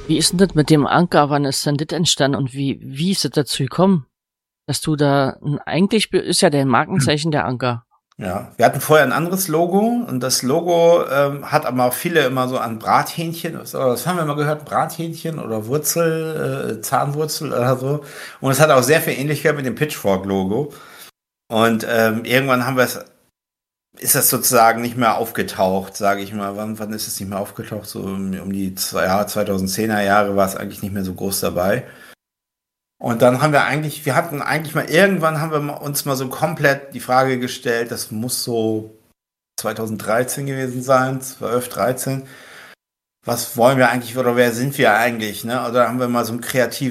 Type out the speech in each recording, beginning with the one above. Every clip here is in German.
Wie ist denn das mit dem Anker? Wann ist denn das entstanden und wie ist es dazu gekommen, dass du da eigentlich ist ja dein Markenzeichen der Anker. Ja, wir hatten vorher ein anderes Logo und das Logo hat aber viele immer so an Brathähnchen, das haben wir immer gehört, Brathähnchen oder Zahnwurzel oder so. Und es hat auch sehr viel Ähnlichkeit mit dem Pitchfork-Logo. Und irgendwann ist das sozusagen nicht mehr aufgetaucht, sage ich mal. Wann ist es nicht mehr aufgetaucht? So um die 2010er Jahre war es eigentlich nicht mehr so groß dabei. Und dann irgendwann haben wir uns mal so komplett die Frage gestellt, das muss so 2013 gewesen sein, 12, 13. Was wollen wir eigentlich oder wer sind wir eigentlich, ne? Oder haben wir mal so ein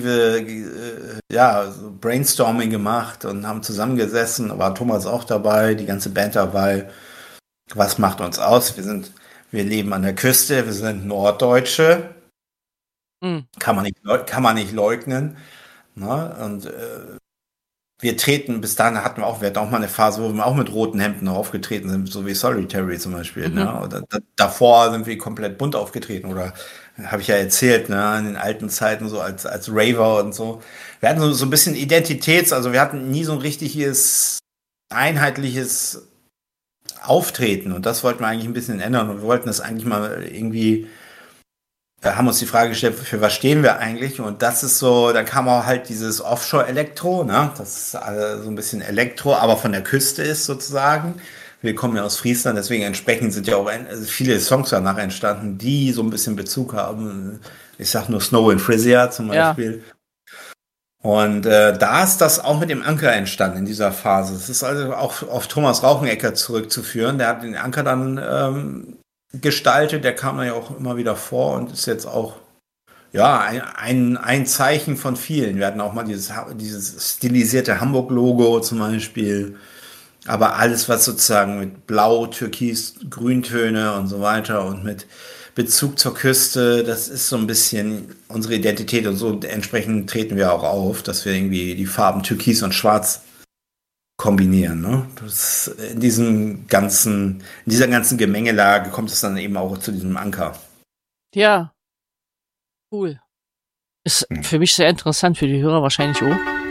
so Brainstorming gemacht und haben zusammengesessen, da war Thomas auch dabei, die ganze Band dabei. Was macht uns aus? Wir leben an der Küste, wir sind Norddeutsche, Hm. kann man nicht leugnen. Ne? Und bis dahin wir hatten auch mal eine Phase, wo wir auch mit roten Hemden aufgetreten sind, so wie Solitary zum Beispiel. Mhm. Ne? Oder davor sind wir komplett bunt aufgetreten oder habe ich ja erzählt, ne? In den alten Zeiten so als Raver und so. Wir hatten so ein bisschen also wir hatten nie so ein richtiges, einheitliches Auftreten und das wollten wir eigentlich ein bisschen ändern und wir wollten das eigentlich mal irgendwie haben uns die Frage gestellt, für was stehen wir eigentlich? Und das ist so, dann kam auch halt dieses Offshore-Elektro, ne? Das ist so ein bisschen Elektro, aber von der Küste ist sozusagen. Wir kommen ja aus Friesland, deswegen entsprechend sind ja auch viele Songs danach entstanden, die so ein bisschen Bezug haben. Ich sag nur Snow in Frisia zum Ja. Beispiel. Und da ist das auch mit dem Anker entstanden in dieser Phase. Es ist also auch auf Thomas Rauchenecker zurückzuführen. Der hat den Anker dann gestaltet, der kam dann ja auch immer wieder vor und ist jetzt auch ja ein Zeichen von vielen. Wir hatten auch mal dieses stilisierte Hamburg-Logo zum Beispiel, aber alles, was sozusagen mit Blau, Türkis, Grüntöne und so weiter und mit Bezug zur Küste, das ist so ein bisschen unsere Identität und so entsprechend treten wir auch auf, dass wir irgendwie die Farben Türkis und Schwarz kombinieren. Ne? In dieser ganzen Gemengelage kommt es dann eben auch zu diesem Anker. Ja, cool. Ist für mich sehr interessant, für die Hörer wahrscheinlich auch.